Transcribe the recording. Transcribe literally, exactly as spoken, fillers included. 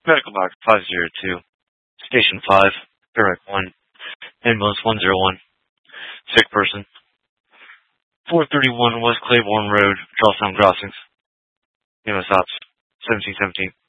Medical box five zero two. Station five. Paramedic one. Ambulance one zero one. Sick person. four thirty-one West Claiborne Road, Charlestown Crossings. U S Ops. seventeen seventeen.